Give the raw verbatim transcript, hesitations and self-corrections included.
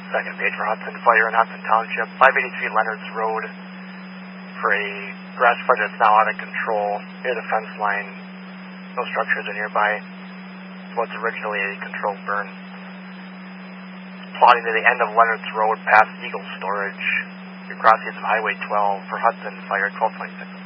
Second page for Hudson Fire in Hudson Township, five eighty-three Leonard's Road, for a grass fire that's now out of control near the fence line. No structures are nearby. It was originally a controlled burn. Plotting to the end of Leonard's Road past Eagle Storage. You're crossing of Highway twelve for Hudson Fire, twelve twenty-six.